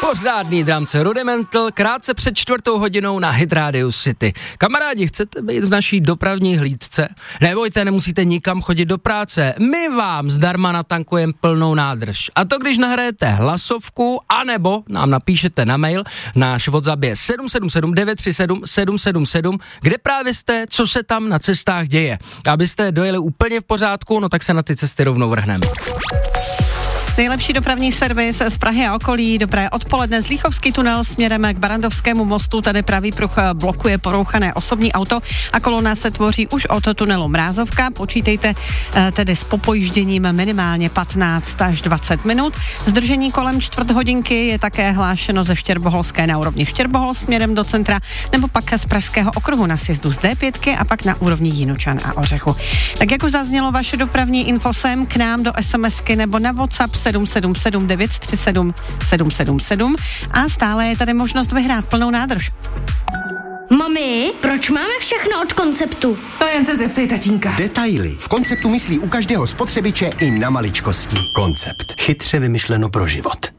Pořádný dramce Rudimental, krátce před 4:00 na Hit Radio City. Kamarádi, chcete být v naší dopravní hlídce? Nebojte, nemusíte nikam chodit do práce. My vám zdarma natankujeme plnou nádrž. A to, když nahrajete hlasovku, anebo nám napíšete na mail. Náš WhatsApp je 777 937 777, kde právě jste, co se tam na cestách děje. Abyste dojeli úplně v pořádku, no tak se na ty cesty rovnou vrhneme. Nejlepší dopravní servis z Prahy a okolí. Dobré odpoledne. Zlíchovský tunel směrem k Barandovskému mostu. Tady pravý pruh blokuje porouchané osobní auto a kolona se tvoří už od tunelu Mrázovka. Počítejte tedy s popojížděním minimálně 15 až 20 minut. Zdržení kolem 4 je také hlášeno ze Štěrboholské na úrovni Štěrbohol směrem do centra, nebo pak z Pražského okruhu na sjezdu z D5 a pak na úrovni Jinučan a Ořechu. Tak jak už zaznělo, vaše dopravní info sem k nám do SMSky nebo na WhatsApp 777 937 777 a stále je tady možnost vyhrát plnou nádrž. Mami, proč máme všechno od Konceptu? To jen se zeptej tatínka. Detaily. V Konceptu myslí u každého spotřebiče i na maličkosti. Koncept. Chytře vymyšleno pro život.